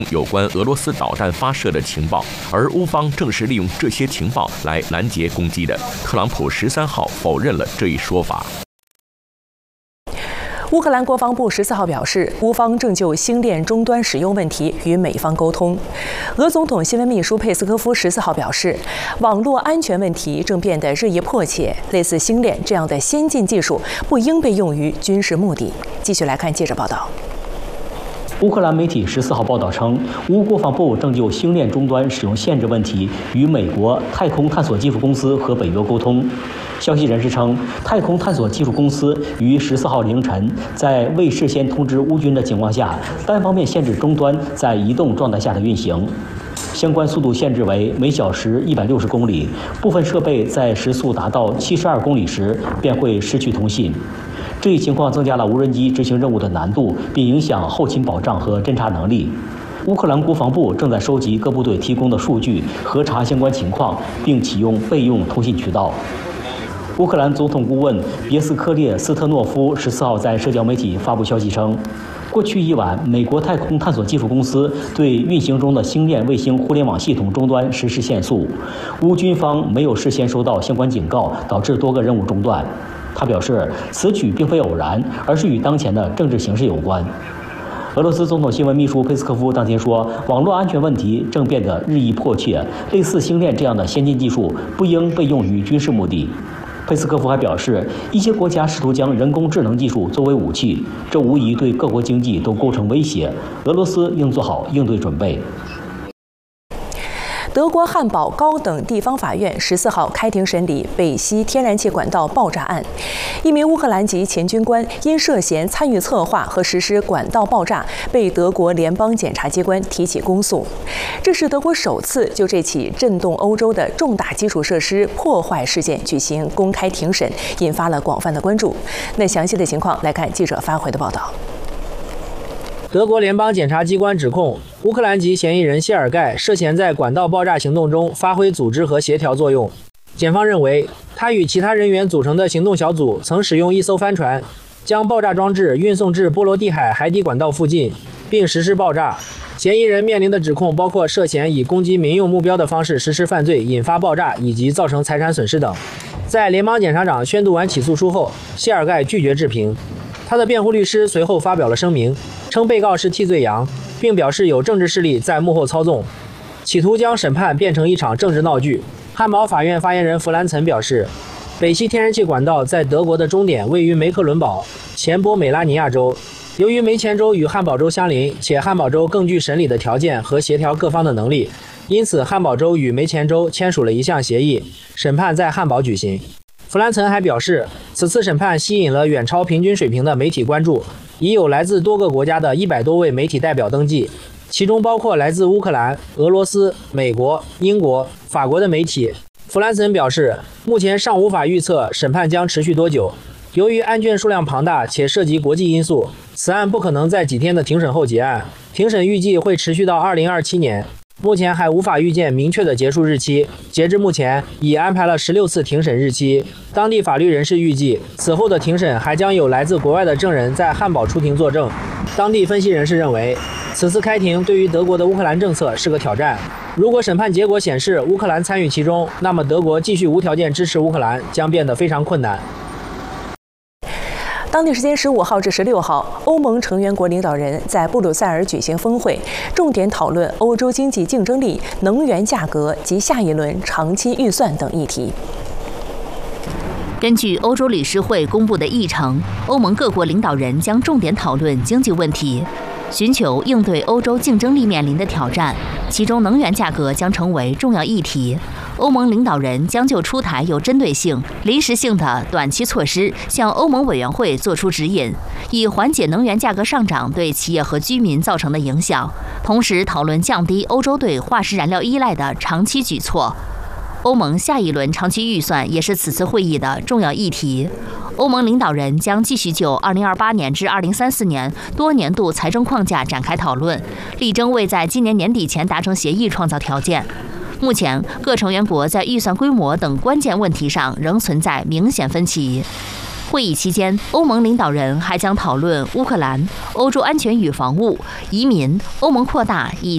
有关俄罗斯导弹发射的情报，而乌方正是利用这些情报来拦截攻击的。特朗普13号否认了这一说法。 乌克兰国防部14号表示，乌方正就星链终端使用问题与美方沟通。俄总统新闻秘书佩斯科夫14号表示，网络安全问题正变得日益迫切，类似星链这样的先进技术不应被用于军事目的。继续来看记者报道。 乌克兰媒体14号报道称，乌国防部正就星链终端使用限制问题与美国太空探索技术公司和北约沟通。消息人士称，太空探索技术公司于14号凌晨在未事先通知乌军的情况下，单方面限制终端在移动状态下的运行。相关速度限制为每小时160公里，部分设备在时速达到72公里时便会失去通信。这一情况增加了无人机执行任务的难度，并影响后勤保障和侦察能力。乌克兰国防部正在收集各部队提供的数据，核查相关情况，并启用备用通信渠道。乌克兰总统顾问别斯科列斯特诺夫14号在社交媒体发布消息称，过去一晚，美国太空探索技术公司对运行中的星链卫星互联网系统终端实施限速，乌军方没有事先收到相关警告，导致多个任务中断。他表示，此举并非偶然，而是与当前的政治形势有关。俄罗斯总统新闻秘书佩斯科夫当天说，网络安全问题正变得日益迫切，类似星链这样的先进技术不应被用于军事目的。佩斯科夫还表示，一些国家试图将人工智能技术作为武器，这无疑对各国经济都构成威胁。俄罗斯应做好应对准备。 德国汉堡高等地方法院14号开庭审理北溪天然气管道爆炸案，一名乌克兰籍前军官因涉嫌参与策划和实施管道爆炸，被德国联邦检察机关提起公诉。这是德国首次就这起震动欧洲的重大基础设施破坏事件举行公开庭审，引发了广泛的关注。那详细的情况来看记者发回的报道。 德国联邦检察机关指控乌克兰籍嫌疑人谢尔盖涉嫌在管道爆炸行动中发挥组织和协调作用。检方认为，他与其他人员组成的行动小组曾使用一艘帆船，将爆炸装置运送至波罗的海海底管道附近，并实施爆炸。嫌疑人面临的指控包括涉嫌以攻击民用目标的方式实施犯罪、引发爆炸以及造成财产损失等。在联邦检察长宣读完起诉书后，谢尔盖拒绝置评。他的辩护律师随后发表了声明，称被告是替罪羊，并表示有政治势力在幕后操纵，企图将审判变成一场政治闹剧。汉堡法院发言人弗兰岑表示，北溪天然气管道在德国的终点位于梅克伦堡，前波美拉尼亚州。由于梅前州与汉堡州相邻，且汉堡州更具审理的条件和协调各方的能力，因此汉堡州与梅前州签署了一项协议，审判在汉堡举行。弗兰岑还表示，此次审判吸引了远超平均水平的媒体关注，已有来自多个国家的100多位媒体代表登记，其中包括来自乌克兰、俄罗斯、美国、英国、法国的媒体。弗兰岑表示，目前尚无法预测审判将持续多久，由于案卷数量庞大且涉及国际因素，此案不可能在几天的庭审后结案，庭审预计会持续到2027年。目前还无法预见明确的结束日期。截至目前，已安排了16次庭审日期。当地法律人士预计，此后的庭审还将有来自国外的证人在汉堡出庭作证。当地分析人士认为，此次开庭对于德国的乌克兰政策是个挑战。如果审判结果显示乌克兰参与其中，那么德国继续无条件支持乌克兰将变得非常困难。 当地时间15号至16号，欧盟成员国领导人在布鲁塞尔举行峰会，重点讨论欧洲经济竞争力、能源价格及下一轮长期预算等议题。 根据欧洲理事会公布的议程，欧盟各国领导人将重点讨论经济问题，寻求应对欧洲竞争力面临的挑战，其中能源价格将成为重要议题。欧盟领导人将就出台有针对性、临时性的短期措施，向欧盟委员会作出指引，以缓解能源价格上涨对企业和居民造成的影响，同时讨论降低欧洲对化石燃料依赖的长期举措。欧盟下一轮长期预算也是此次会议的重要议题。欧盟领导人将继续就2028年至2034年多年度财政框架展开讨论，力争为在今年年底前达成协议创造条件。目前，各成员国在预算规模等关键问题上仍存在明显分歧。会议期间，欧盟领导人还将讨论乌克兰、欧洲安全与防务、移民、欧盟扩大以